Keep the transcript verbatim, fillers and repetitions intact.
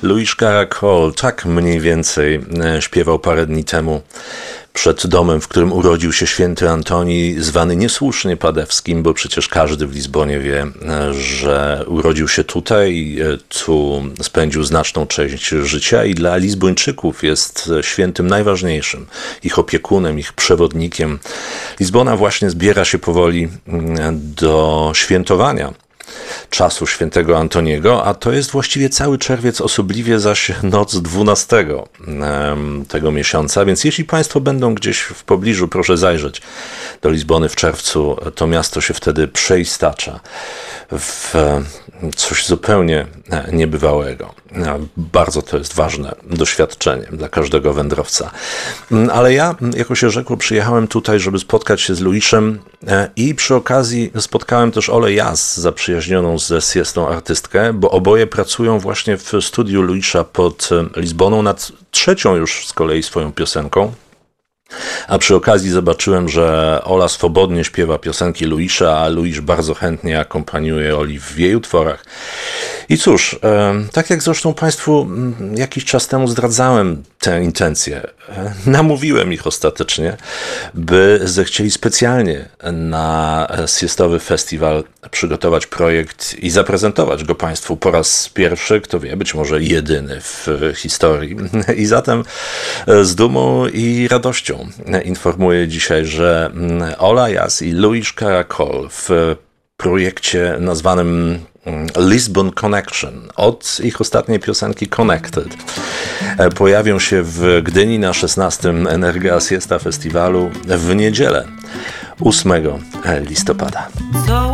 Luis Caracol tak mniej więcej śpiewał parę dni temu przed domem, w którym urodził się święty Antoni, zwany niesłusznie Padewskim, bo przecież każdy w Lizbonie wie, że urodził się tutaj, tu spędził znaczną część życia i dla Lizbończyków jest świętym najważniejszym, ich opiekunem, ich przewodnikiem. Lizbona właśnie zbiera się powoli do świętowania czasu świętego Antoniego, a to jest właściwie cały czerwiec, osobliwie zaś noc dwunastego tego miesiąca, więc jeśli Państwo będą gdzieś w pobliżu, proszę zajrzeć do Lizbony w czerwcu, to miasto się wtedy przeistacza w coś zupełnie niebywałego. Bardzo to jest ważne doświadczenie dla każdego wędrowca. Ale ja, jako się rzekło, przyjechałem tutaj, żeby spotkać się z Luisem i przy okazji spotkałem też Olę Jas, zaprzyjaźnioną ze Siestą artystkę, bo oboje pracują właśnie w studiu Luisa pod Lizboną nad trzecią już z kolei swoją piosenką. A przy okazji zobaczyłem, że Ola swobodnie śpiewa piosenki Luisa, a Luis bardzo chętnie akompaniuje Oli w jej utworach. I cóż, tak jak zresztą Państwu jakiś czas temu zdradzałem tę intencję, namówiłem ich ostatecznie, by zechcieli specjalnie na siestowy festiwal przygotować projekt i zaprezentować go Państwu po raz pierwszy, kto wie, być może jedyny w historii. I zatem z dumą i radością informuję dzisiaj, że Ola Jas i Luis Caracol w projekcie nazwanym Lisbon Connection od ich ostatniej piosenki Connected pojawią się w Gdyni na szesnastym Energa Siesta Festiwalu w niedzielę ósmego listopada.